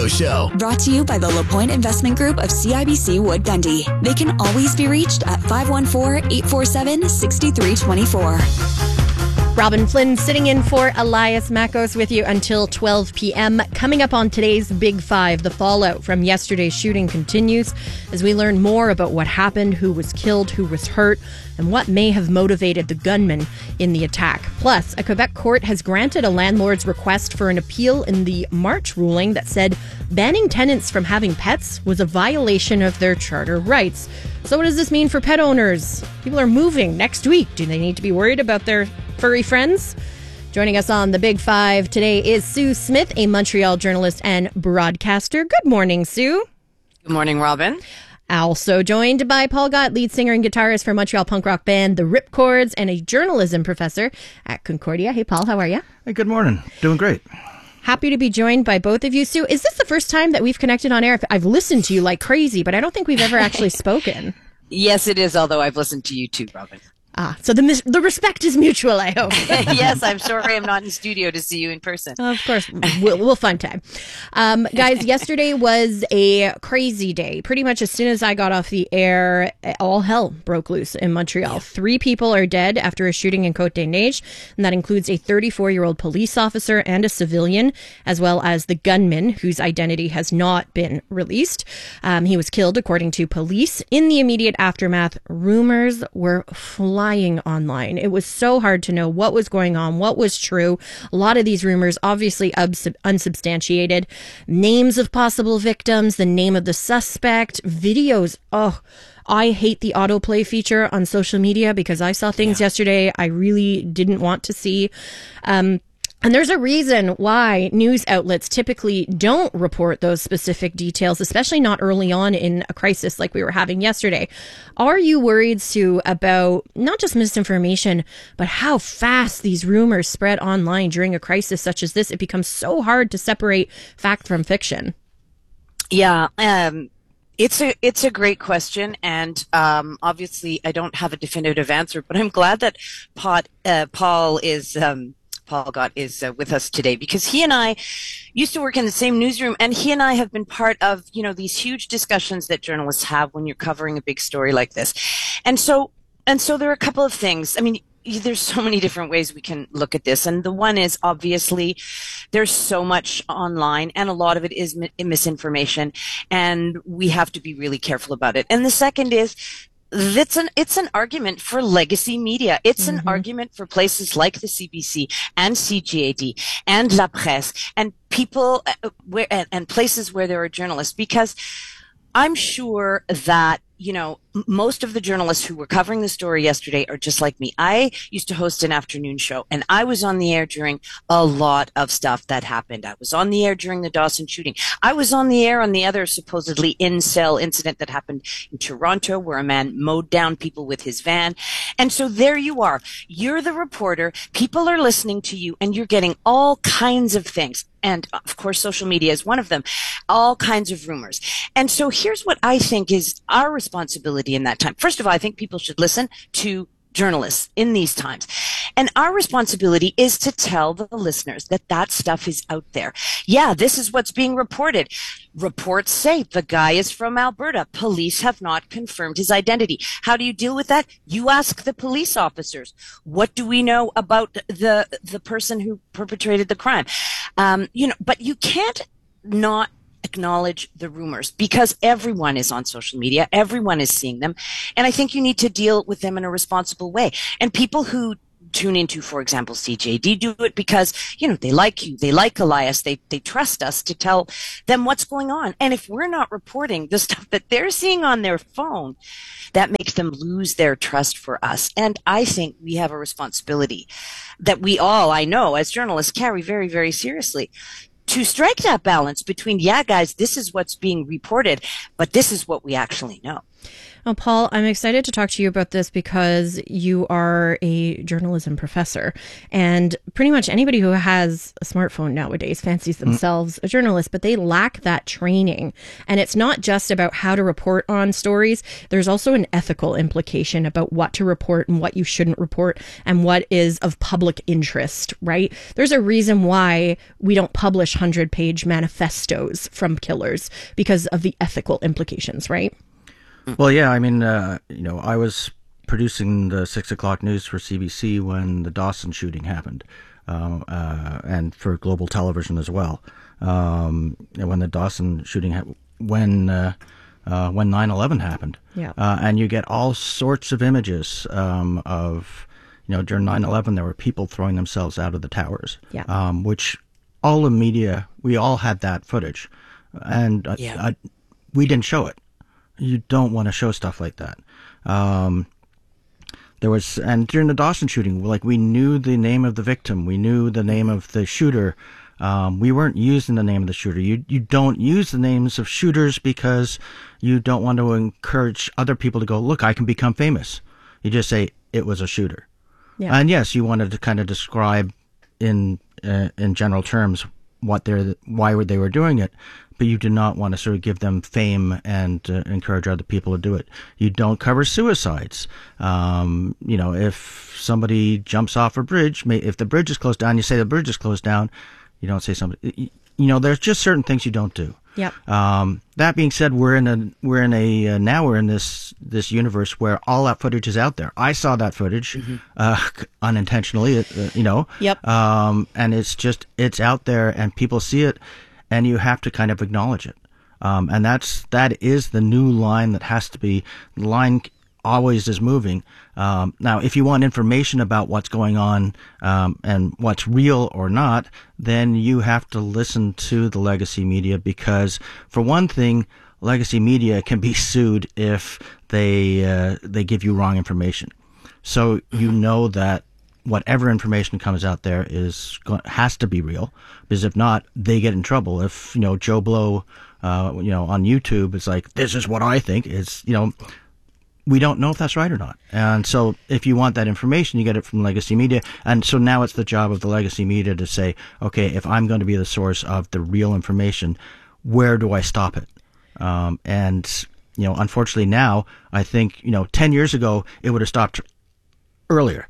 Show. Brought to you by the LaPointe Investment Group of CIBC Wood Gundy. They can always be reached at 514-847-6324. Robin Flynn sitting in for Elias Makos with you until 12 p.m. Coming up on today's Big Five, the fallout from yesterday's shooting continues as we learn more about what happened, who was killed, who was hurt, and what may have motivated the gunman in the attack. Plus, a Quebec court has granted a landlord's request for an appeal in the March ruling that said banning tenants from having pets was a violation of their charter rights. So what does this mean for pet owners? People are moving next week. Do they need to be worried about their furry friends? Joining us on the Big Five today is Sue Smith, a Montreal journalist and broadcaster. Good morning, Sue. Good morning, Robin. Also joined by Paul Gott, lead singer and guitarist for Montreal punk rock band The Ripcords and a journalism professor at Concordia. Hey, Paul, how are you? Hey, good morning. Doing great. Happy to be joined by both of you. Sue, is this the first time that we've connected on air? I've listened to you like crazy, but I don't think we've ever actually spoken. Yes, it is, although I've listened to you too, Robin. So the respect is mutual, I hope. Yes, I'm sorry I'm not in studio to see you in person. Of course, we'll find time. Guys, yesterday was a crazy day. Pretty much as soon as I got off the air, all hell broke loose in Montreal. 3 people are dead after a shooting in Côte-des-Neiges, and that includes a 34-year-old police officer and a civilian, as well as the gunman, whose identity has not been released. He was killed, according to police. In the immediate aftermath, rumors were flying online. It was so hard to know what was going on, what was true. A lot of these rumors obviously unsubstantiated. Names of possible victims, the name of the suspect, videos. Oh, I hate the autoplay feature on social media because I saw things yesterday I really didn't want to see. And there's a reason why news outlets typically don't report those specific details, especially not early on in a crisis like we were having yesterday. Are you worried, Sue, about not just misinformation, but how fast these rumors spread online during a crisis such as this? It becomes so hard to separate fact from fiction. Yeah, it's a great question, and obviously I don't have a definitive answer, but I'm glad that Paul Gott is with us today, because he and I used to work in the same newsroom, and he and I have been part of, these huge discussions that journalists have when you're covering a big story like this. And so there are a couple of things. I mean, there's so many different ways we can look at this. And the one is, obviously, there's so much online, and a lot of it is misinformation, and we have to be really careful about it. And the second is, it's an argument for legacy media. It's an argument for places like the CBC and CGAD and La Presse and people and places where there are journalists, because I'm sure that, most of the journalists who were covering the story yesterday are just like me. I used to host an afternoon show, and I was on the air during a lot of stuff that happened. I was on the air during the Dawson shooting. I was on the air on the other supposedly incel incident that happened in Toronto, where a man mowed down people with his van. And so there you are. You're the reporter. People are listening to you, and you're getting all kinds of things. And of course, social media is one of them, all kinds of rumors. And so here's what I think is our responsibility in that time. First of all, I think people should listen to journalists in these times. And our responsibility is to tell the listeners that that stuff is out there. Yeah, this is what's being reported. Reports say the guy is from Alberta. Police have not confirmed his identity. How do you deal with that? You ask the police officers. What do we know about the person who perpetrated the crime? But you can't not acknowledge the rumors, because everyone is on social media. Everyone is seeing them. And I think you need to deal with them in a responsible way. And people who tune into, for example, CJD, do it because, they like you, they like Elias, they trust us to tell them what's going on. And if we're not reporting the stuff that they're seeing on their phone, that makes them lose their trust for us. And I think we have a responsibility that we all, I know, as journalists carry very, very seriously, to strike that balance between, yeah, guys, this is what's being reported, but this is what we actually know. Now, Paul, I'm excited to talk to you about this because you are a journalism professor, and pretty much anybody who has a smartphone nowadays fancies themselves a journalist, but they lack that training. And it's not just about how to report on stories. There's also an ethical implication about what to report and what you shouldn't report and what is of public interest, right? There's a reason why we don't publish 100-page manifestos from killers because of the ethical implications, right? Well, yeah, I mean, I was producing the 6 o'clock news for CBC when the Dawson shooting happened, and for Global Television as well. When the Dawson shooting happened, when 9/11 happened. Yeah. And you get all sorts of images of, during 9/11, there were people throwing themselves out of the towers, which all the media, we all had that footage. And we didn't show it. You don't want to show stuff like that. And during the Dawson shooting, we knew the name of the victim. We knew the name of the shooter. We weren't using the name of the shooter. You don't use the names of shooters because you don't want to encourage other people to go, look, I can become famous. You just say it was a shooter. Yeah. And yes, you wanted to kind of describe in general terms why they were doing it, but you do not want to sort of give them fame and encourage other people to do it. You don't cover suicides. If somebody jumps off a bridge, if the bridge is closed down, you say the bridge is closed down. You don't say something. There's just certain things you don't do. Yep. That being said, we're in this universe where all that footage is out there. I saw that footage unintentionally. Yep. And it's out there, and people see it, and you have to kind of acknowledge it. And that is the new line that has to be. The line always is moving. Now, if you want information about what's going on and what's real or not, then you have to listen to the legacy media, because, for one thing, legacy media can be sued if they give you wrong information. So you know that whatever information comes out there has to be real, because if not, they get in trouble. If Joe Blow, on YouTube is like, this is what I think, we don't know if that's right or not. And so if you want that information, you get it from legacy media. And so now it's the job of the legacy media to say, okay, if I'm going to be the source of the real information, where do I stop it? Unfortunately now, I think, 10 years ago, it would have stopped earlier.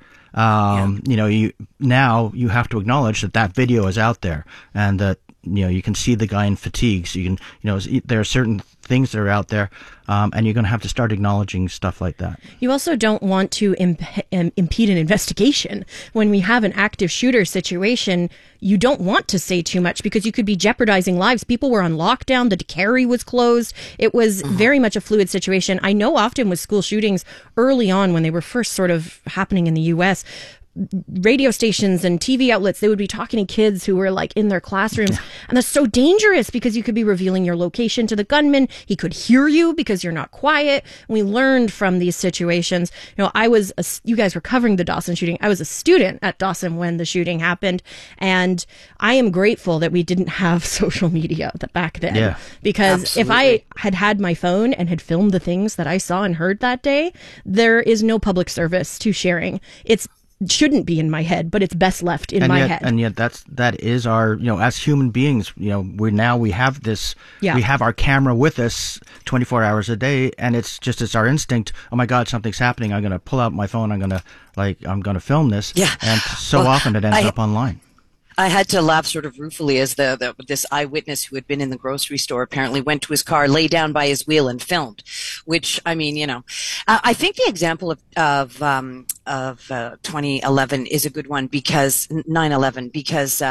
Now you have to acknowledge that video is out there, and that, you can see the guy in fatigues. You can, there are certain things that are out there, and you're going to have to start acknowledging stuff like that. You also don't want to impede an investigation. When we have an active shooter situation, you don't want to say too much because you could be jeopardizing lives. People were on lockdown. The Carry was closed. It was very much a fluid situation. I know often with school shootings early on, when they were first sort of happening in the U.S., radio stations and TV outlets, they would be talking to kids who were in their classrooms. And that's so dangerous because you could be revealing your location to the gunman. He could hear you because you're not quiet. We learned from these situations. You guys were covering the Dawson shooting. I was a student at Dawson when the shooting happened. And I am grateful that we didn't have social media back then. Yeah, because absolutely. if I had my phone and had filmed the things that I saw and heard that day, there is no public service to sharing. It shouldn't be in my head, but it's best left in my head. And yet that is our, as human beings, we have this, we have our camera with us 24 hours a day, and it's our instinct. Oh my God, something's happening. I'm going to pull out my phone. I'm going to film this. Yeah. And so often it ends up online. I had to laugh sort of ruefully as this eyewitness who had been in the grocery store apparently went to his car, lay down by his wheel, and filmed. Which, I mean, I think the example of 2011 is a good one, because 9/11, because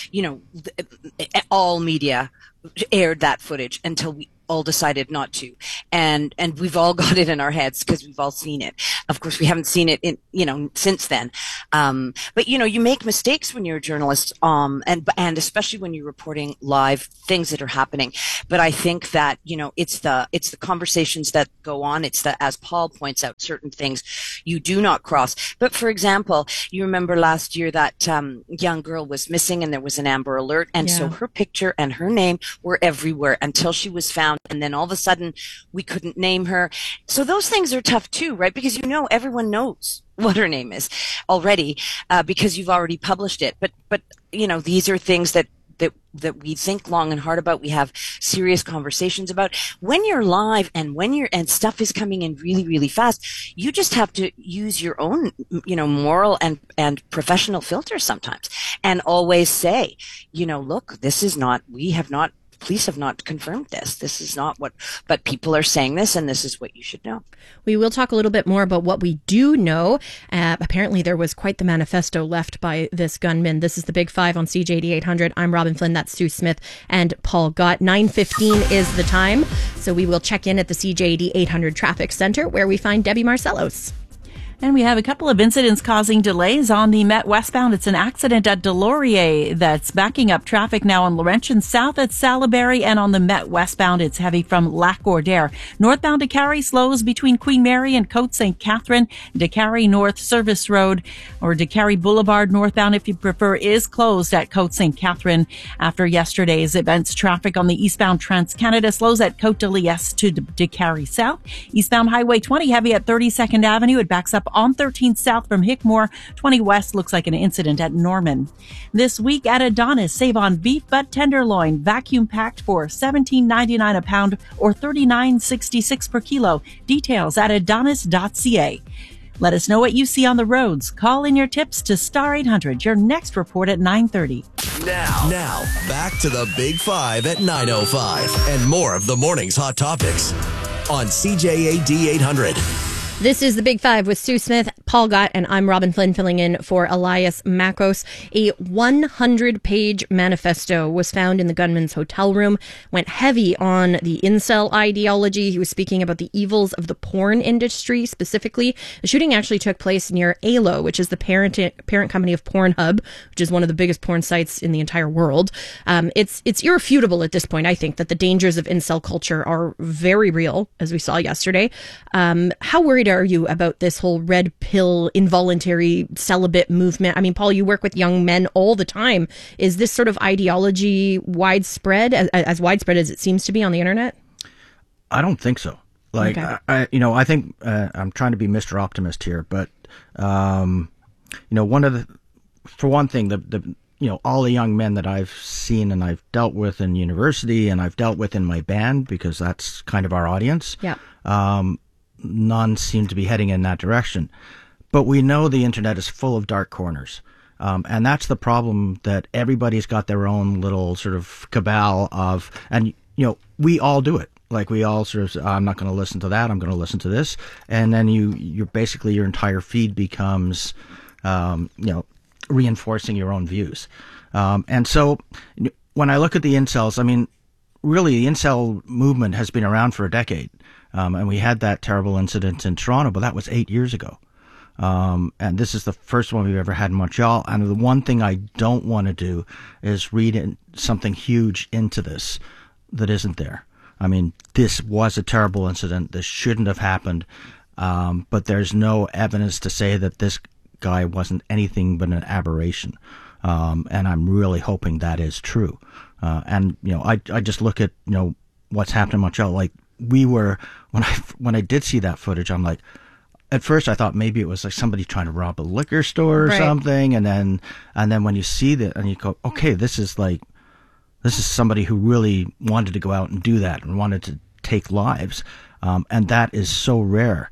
all media aired that footage until we all decided not to, and we've all got it in our heads because we've all seen it. Of course, we haven't seen it since then. But you make mistakes when you're a journalist, and especially when you're reporting live things that are happening. But I think that it's the conversations that go on. It's as Paul points out, certain things you do not cross. But for example, you remember last year that young girl was missing, and there was an Amber Alert, and so her picture and her name were everywhere until she was found. down, and then all of a sudden we couldn't name her. So those things are tough too, right? Because everyone knows what her name is already, because you've already published it. But these are things that we think long and hard about. We have serious conversations about. When you're live and and stuff is coming in really, really fast, you just have to use your own, moral and professional filters sometimes, and always say, look, police have not confirmed this. This is not but people are saying this, and this is what you should know. We will talk a little bit more about what we do know. Apparently, there was quite the manifesto left by this gunman. This is the Big Five on CJAD 800. I'm Robin Flynn. That's Sue Smith and Paul Gott. 9:15 is the time. So we will check in at the CJAD 800 Traffic Center, where we find Debbie Marcellos. And we have a couple of incidents causing delays on the Met westbound. It's an accident at Delorier that's backing up traffic now on Laurentian South at Salaberry, and on the Met westbound, it's heavy from Lac-Gordaire. Northbound DeCarry slows between Queen Mary and Côte St. Catherine. DeCarry North Service Road, or DeCarry Boulevard northbound, if you prefer, is closed at Côte St. Catherine after yesterday's events. Traffic on the eastbound Trans-Canada slows at Côte de Liesse to DeCarry South. Eastbound Highway 20 heavy at 32nd Avenue. It backs up on 13 South from Hickmore. 20 West looks like an incident at Norman. This week at Adonis, save on beef butt tenderloin, vacuum packed for $17.99 a pound or $39.66 per kilo. Details at adonis.ca. Let us know what you see on the roads. Call in your tips to Star 800. Your next report at 9:30. Now, back to the Big Five at 9:05 and more of the morning's hot topics on CJAD 800. This is the Big Five with Sue Smith, Paul Gott, and I'm Robin Flynn filling in for Elias Makos. A 100-page manifesto was found in the gunman's hotel room, went heavy on the incel ideology. He was speaking about the evils of the porn industry specifically. The shooting actually took place near ALO, which is the parent company of Pornhub, which is one of the biggest porn sites in the entire world. It's irrefutable at this point, I think, that the dangers of incel culture are very real, as we saw yesterday. How worried are you about this whole red pill involuntary celibate movement? I mean, Paul, you work with young men all the time. Is this sort of ideology widespread, as widespread as it seems to be on the internet? I don't think so. Like, okay. I think I'm trying to be Mr. Optimist here, but for one thing, all the young men that I've seen and I've dealt with in university and I've dealt with in my band, because that's kind of our audience. Yeah. None seem to be heading in that direction. But we know the internet is full of dark corners. And that's the problem, that everybody's got their own little sort of cabal of, and, we all do it. Like, we all sort of, I'm not going to listen to that, I'm going to listen to this. And then you're basically, your entire feed becomes, reinforcing your own views. And so when I look at the incels, I mean, really, the incel movement has been around for a decade. And we had that terrible incident in Toronto, but that was 8 years ago. And this is the first one we've ever had in Montreal. And the one thing I don't want to do is read something huge into this that isn't there. I mean, this was a terrible incident. This shouldn't have happened. But there's no evidence to say that this guy wasn't anything but an aberration. And I'm really hoping that is true. I just look at, what's happened in Montreal. Like, we were, when I did see that footage, I'm like, at first I thought maybe it was like somebody trying to rob a liquor store or something. And then when you see that and you go, okay, this is somebody who really wanted to go out and do that and wanted to take lives. And that is so rare.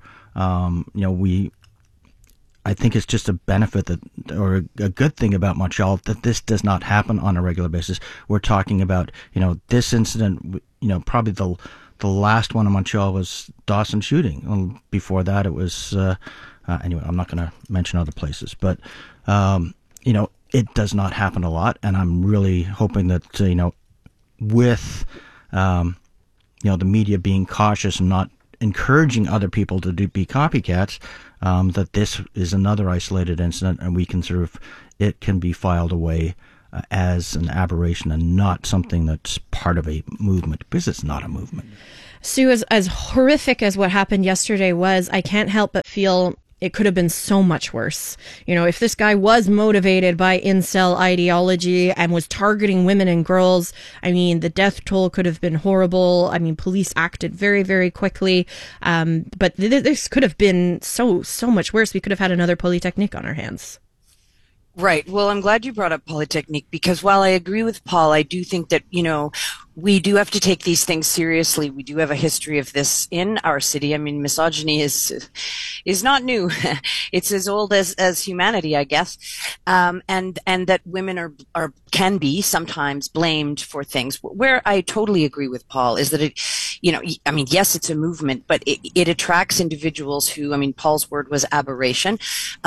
I think it's just a benefit or a good thing about Montreal that this does not happen on a regular basis. We're talking about, this incident, probably the last one in Montreal was Dawson shooting. Before that, it was, anyway, I'm not going to mention other places, but, it does not happen a lot. And I'm really hoping that, with, the media being cautious and not encouraging other people to be copycats, that this is another isolated incident, and we can it can be filed away as an aberration and not something that's part of a movement, because it's not a movement. Sue, as horrific as what happened yesterday was, I can't help but feel it could have been so much worse. You know, if this guy was motivated by incel ideology and was targeting women and girls, I mean, the death toll could have been horrible. I mean, police acted very, very quickly. But this could have been so much worse. We could have had another Polytechnique on our hands. Right. Well, I'm glad you brought up Polytechnique, because while I agree with Paul, I do think that, you know, we do have to take these things seriously. We do have a history of this in our city. I mean, misogyny is not new. It's as old as humanity, I guess. And that women can be sometimes blamed for things. Where I totally agree with Paul is that it, you know, I mean, yes, it's a movement, but it attracts individuals who, I mean, Paul's word was aberration.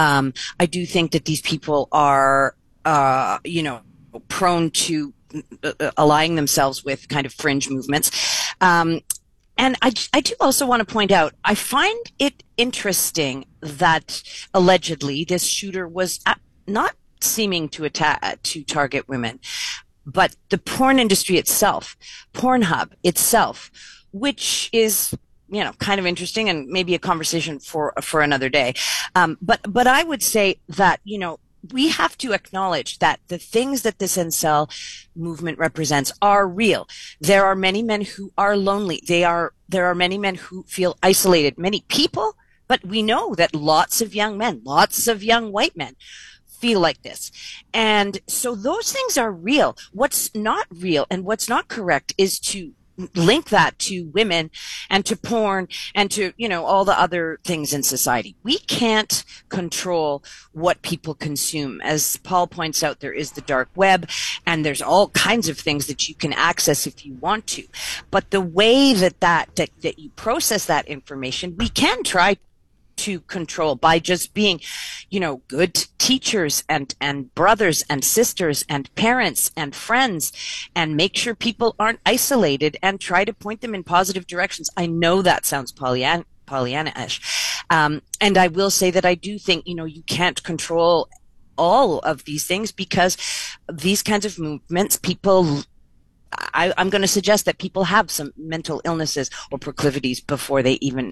I do think that these people are, you know, prone to aligning themselves with kind of fringe movements. And I do also want to point out, I find it interesting that allegedly this shooter was not seeming to target women, but the porn industry itself, Pornhub itself, which is, you know, kind of interesting and maybe a conversation for another day. But I would say that, you know, we have to acknowledge that the things that this incel movement represents are real. There are many men who are lonely. There are many men who feel isolated, many people, but we know that lots of young men, lots of young white men feel like this. And so those things are real. What's not real and what's not correct is to link that to women and to porn and to, you know, all the other things in society. We can't control what people consume. As Paul points out, there is the dark web and there's all kinds of things that you can access if you want to. But the way that you process that information, we can try to control by just being, you know, good teachers and brothers and sisters and parents and friends, and make sure people aren't isolated and try to point them in positive directions. I know that sounds Pollyanna-ish. And I will say that I do think, you know, you can't control all of these things, because these kinds of movements, people, I'm going to suggest that people have some mental illnesses or proclivities before they even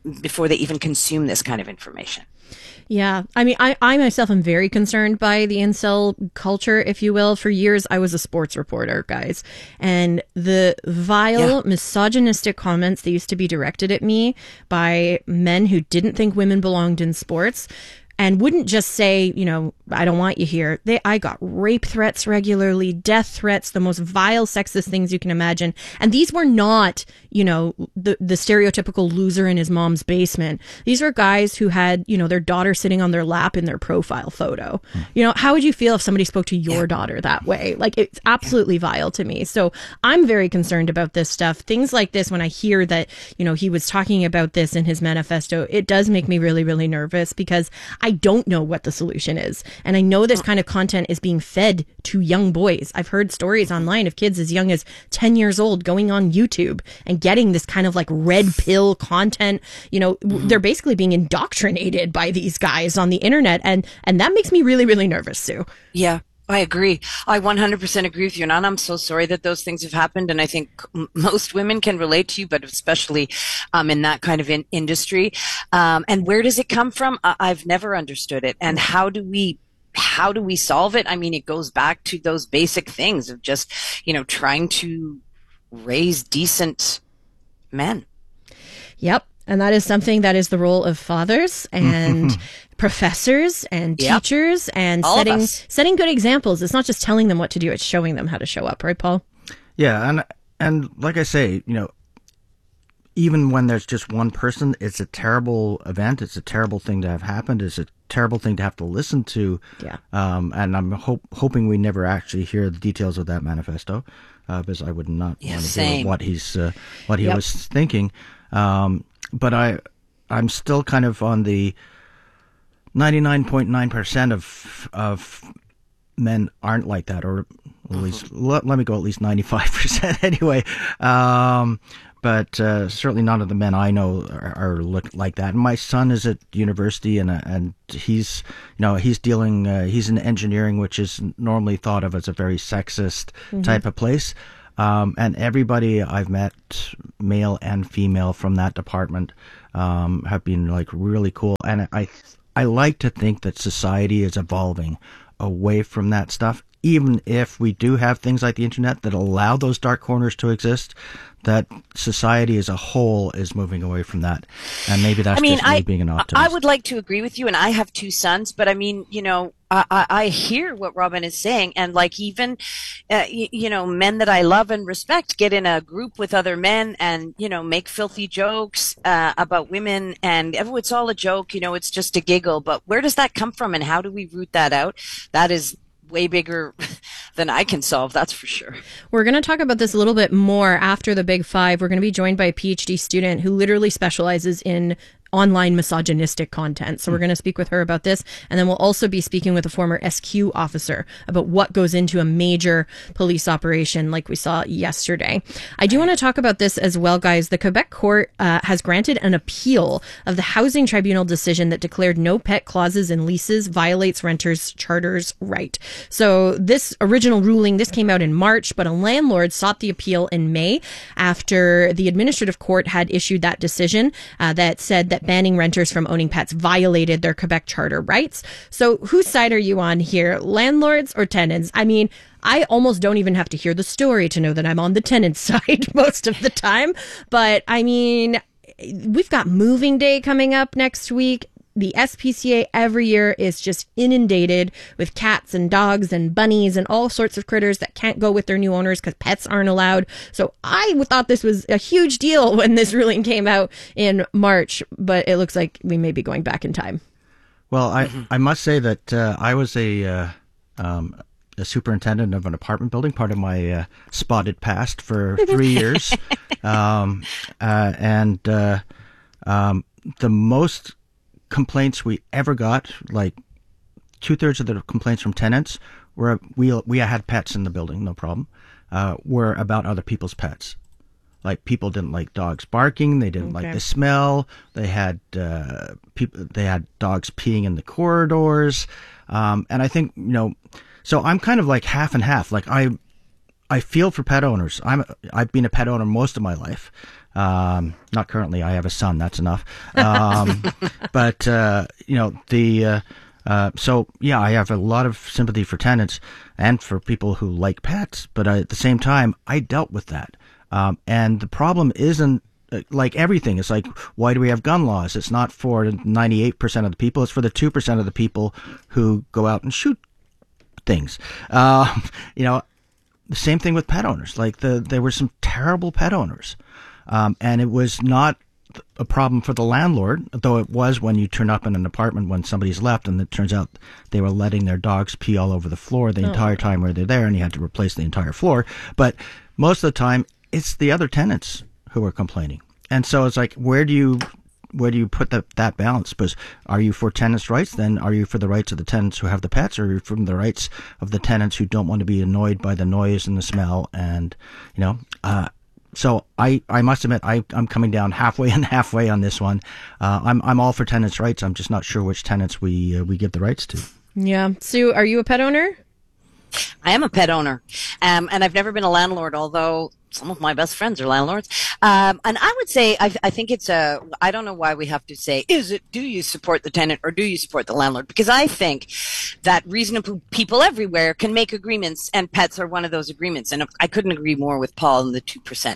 consume this kind of information. Yeah. I mean, I myself am very concerned by the incel culture, if you will. For years, I was a sports reporter, guys. And the vile, misogynistic comments that used to be directed at me by men who didn't think women belonged in sports and wouldn't just say, you know, I don't want you here. I got rape threats regularly, death threats, the most vile sexist things you can imagine. And these were not, you know, the stereotypical loser in his mom's basement. These were guys who had, you know, their daughter sitting on their lap in their profile photo. You know, how would you feel if somebody spoke to your daughter that way? Like, it's absolutely vile to me. So I'm very concerned about this stuff. Things like this, when I hear that, you know, he was talking about this in his manifesto, it does make me really, really nervous, because I don't know what the solution is. And I know this kind of content is being fed to young boys. I've heard stories online of kids as young as 10 years old going on YouTube and getting this kind of like red pill content. You know, they're basically being indoctrinated by these guys on the internet. And that makes me really, really nervous, Sue. Yeah. I agree. I 100% agree with you. And I'm so sorry that those things have happened. And I think most women can relate to you, but especially in that kind of industry. And where does it come from? I've never understood it. And how do we solve it? I mean, it goes back to those basic things of just, you know, trying to raise decent men. Yep. And that is something that is the role of fathers and professors and teachers, and setting good examples. It's not just telling them what to do, it's showing them how to show up, right, Paul? Yeah, and like I say, you know, even when there's just one person, it's a terrible event. It's a terrible thing to have happened. It's a terrible thing to have to listen to. Yeah. And I'm hoping we never actually hear the details of that manifesto, because I would not want to hear what he was thinking. But I'm still kind of on the 99.9% of men aren't like that, or at least let me go at least 95% anyway. But certainly none of the men I know are like that. And my son is at university, and he's, you know, he's in engineering, which is normally thought of as a very sexist type of place. And everybody I've met, male and female from that department, have been like really cool. And I like to think that society is evolving away from that stuff. Even if we do have things like the internet that allow those dark corners to exist, that society as a whole is moving away from that. And maybe that's just me being an optimist. I would like to agree with you, and I have 2 sons, but I mean, I hear what Robin is saying, and like even, men that I love and respect get in a group with other men and, make filthy jokes about women, and it's all a joke, it's just a giggle. But where does that come from, and how do we root that out? That is way bigger than I can solve, that's for sure. We're going to talk about this a little bit more after the Big Five. We're going to be joined by a PhD student who literally specializes in online misogynistic content. So we're going to speak with her about this. And then we'll also be speaking with a former SQ officer about what goes into a major police operation like we saw yesterday. I do want to talk about this as well, guys. The Quebec court has granted an appeal of the Housing Tribunal decision that declared no pet clauses in leases violates renters' charters right. So this original ruling, this came out in March, but a landlord sought the appeal in May after the administrative court had issued that decision that said that banning renters from owning pets violated their Quebec charter rights. So whose side are you on here, landlords or tenants? I mean, I almost don't even have to hear the story to know that I'm on the tenant side most of the time. But I mean, we've got moving day coming up next week. The SPCA every year is just inundated with cats and dogs and bunnies and all sorts of critters that can't go with their new owners because pets aren't allowed. So I thought this was a huge deal when this ruling came out in March, but it looks like we may be going back in time. Well, I must say that I was a superintendent of an apartment building, part of my spotted past for 3 years. The most complaints we ever got, like 2/3 of the complaints from tenants were we had pets in the building, no problem, were about other people's pets. Like people didn't like dogs barking, they didn't like the smell, they had dogs peeing in the corridors, and I think so I'm kind of like half and half. Like I feel for pet owners. I've been a pet owner most of my life. Not currently. I have a son. That's enough. But so yeah, I have a lot of sympathy for tenants and for people who like pets. But at the same time, I dealt with that. And the problem isn't like everything. It's like, why do we have gun laws? It's not for 98% of the people. It's for the 2% of the people who go out and shoot things. The same thing with pet owners. Like there were some terrible pet owners. And it was not a problem for the landlord, though it was when you turn up in an apartment when somebody's left and it turns out they were letting their dogs pee all over the floor the entire time where they're there and you had to replace the entire floor. But most of the time, it's the other tenants who are complaining. And so it's like, where do you put that balance? Because are you for tenants' rights? Then are you for the rights of the tenants who have the pets, or are you for the rights of the tenants who don't want to be annoyed by the noise and the smell? And, so I must admit I'm coming down halfway and halfway on this one. I'm all for tenants' rights. I'm just not sure which tenants we give the rights to. Yeah. Sue, are you a pet owner? I am a pet owner, and I've never been a landlord, although some of my best friends are landlords. And I would say, I think it's I don't know why we have to say, do you support the tenant or do you support the landlord? Because I think that reasonable people everywhere can make agreements, and pets are one of those agreements. And I couldn't agree more with Paul and the 2%.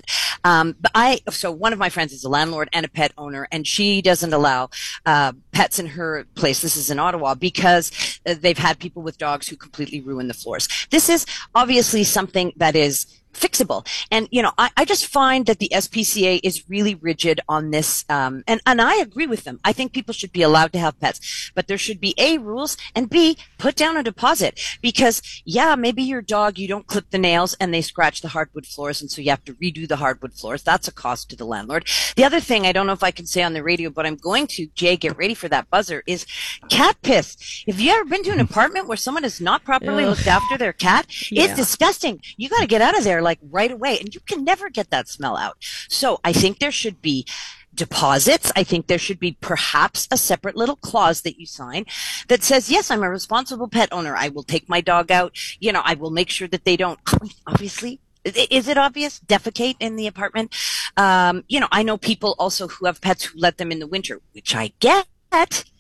So one of my friends is a landlord and a pet owner, and she doesn't allow, pets in her place. This is in Ottawa, because they've had people with dogs who completely ruin the floors. This is obviously something that is fixable. And, I just find that the SPCA is really rigid on this. And I agree with them. I think people should be allowed to have pets, but there should be A, rules, and B, put down a deposit, because maybe your dog, you don't clip the nails and they scratch the hardwood floors. And so you have to redo the hardwood floors. That's a cost to the landlord. The other thing, I don't know if I can say on the radio, but I'm going to, Jay, get ready for that buzzer, is cat piss. Have you ever been to an apartment where someone has not properly looked after their cat? Yeah. It's disgusting. You got to get out of there like right away, and you can never get that smell out. So I think there should be deposits. I think there should be perhaps a separate little clause that you sign that says, yes, I'm a responsible pet owner. I will take my dog out. I will make sure that they don't, obviously, Is it obvious? Defecate in the apartment? I know people also who have pets who let them in the winter, which I get.